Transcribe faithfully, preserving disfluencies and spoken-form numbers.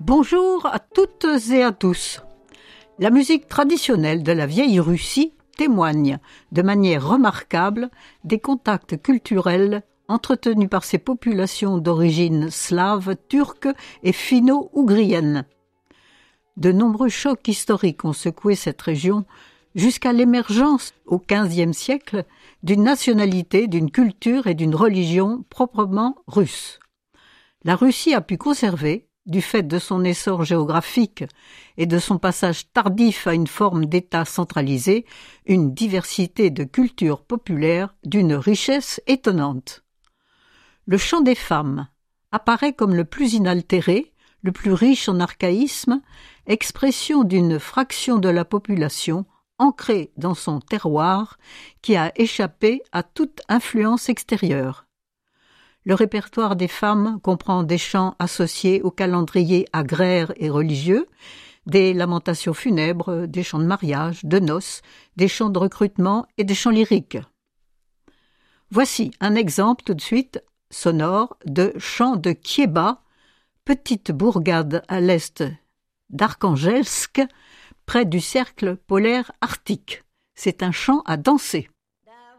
Bonjour à toutes et à tous. La musique traditionnelle de la vieille Russie témoigne de manière remarquable des contacts culturels entretenus par ces populations d'origine slave, turque et finno-ougrienne. De nombreux chocs historiques ont secoué cette région jusqu'à l'émergence, au quinzième siècle, d'une nationalité, d'une culture et d'une religion proprement russes. La Russie a pu conserver, du fait de son essor géographique et de son passage tardif à une forme d'État centralisé, une diversité de cultures populaires d'une richesse étonnante. Le chant des femmes apparaît comme le plus inaltéré, le plus riche en archaïsme, expression d'une fraction de la population ancrée dans son terroir qui a échappé à toute influence extérieure. Le répertoire des femmes comprend des chants associés au calendrier agraire et religieux, des lamentations funèbres, des chants de mariage, de noces, des chants de recrutement et des chants lyriques. Voici un exemple tout de suite sonore de chant de Kieba, petite bourgade à l'est d'Arkhangelsk, près du cercle polaire arctique. C'est un chant à danser.